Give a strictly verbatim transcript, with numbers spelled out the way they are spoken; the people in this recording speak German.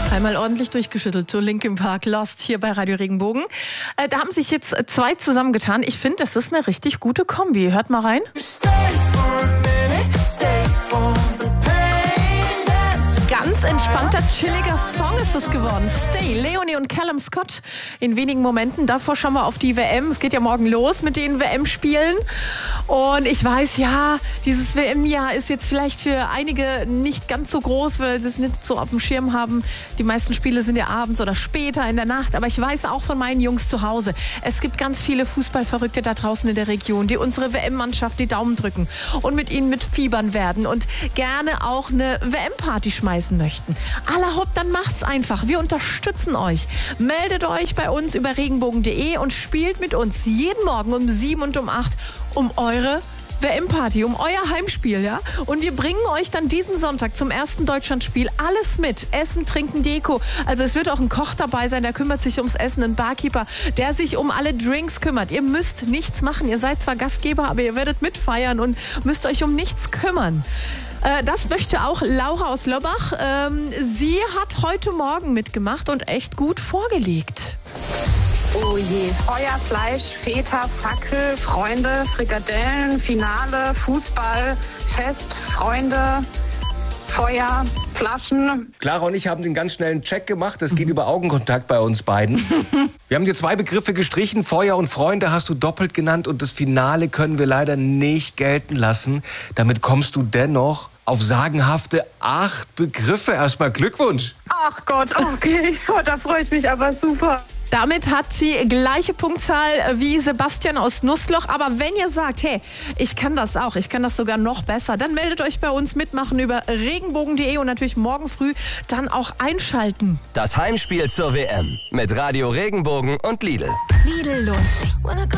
Einmal ordentlich durchgeschüttelt zu Linkin Park, Lost hier bei Radio Regenbogen. Äh, da haben sich jetzt zwei zusammengetan. Ich finde, das ist eine richtig gute Kombi. Hört mal rein. Ganz entspannter, chilliger Song ist es geworden. Stay, Leonie und Callum Scott in wenigen Momenten. Davor schauen wir auf die W M. Es geht ja morgen los mit den W M-Spielen. Und ich weiß, ja, dieses W M-Jahr ist jetzt vielleicht für einige nicht ganz so groß, weil sie es nicht so auf dem Schirm haben. Die meisten Spiele sind ja abends oder später in der Nacht. Aber ich weiß auch von meinen Jungs zu Hause, es gibt ganz viele Fußballverrückte da draußen in der Region, die unsere W M-Mannschaft die Daumen drücken und mit ihnen mitfiebern werden und gerne auch eine W M-Party schmeißen möchten. Allerhopp, dann macht's einfach. Wir unterstützen euch. Meldet euch bei uns über regenbogen punkt de und spielt mit uns jeden Morgen um sieben und um acht um eure W M-Party, um euer Heimspiel, ja? Und wir bringen euch dann diesen Sonntag zum ersten Deutschlandspiel alles mit. Essen, Trinken, Deko. Also es wird auch ein Koch dabei sein, der kümmert sich ums Essen, ein Barkeeper, der sich um alle Drinks kümmert. Ihr müsst nichts machen. Ihr seid zwar Gastgeber, aber ihr werdet mitfeiern und müsst euch um nichts kümmern. Das möchte auch Laura aus Lobbach. Sie hat heute Morgen mitgemacht und echt gut vorgelegt. Oh je. Feuer, Fleisch, Feta, Fackel, Freunde, Frikadellen, Finale, Fußball, Fest, Freunde, Feuer, Flaschen. Clara und ich haben den ganz schnellen Check gemacht. Das geht mhm. über Augenkontakt bei uns beiden. Wir haben dir zwei Begriffe gestrichen. Feuer und Freunde hast du doppelt genannt. Und das Finale können wir leider nicht gelten lassen. Damit kommst du dennoch auf sagenhafte acht Begriffe. Erstmal Glückwunsch. Ach Gott, okay. Oh, da freue ich mich aber super. Damit hat sie gleiche Punktzahl wie Sebastian aus Nussloch. Aber wenn ihr sagt, hey, ich kann das auch, ich kann das sogar noch besser, dann meldet euch bei uns mitmachen über regenbogen punkt de und natürlich morgen früh dann auch einschalten. Das Heimspiel zur W M mit Radio Regenbogen und Lidl. Lidl lohnt sich.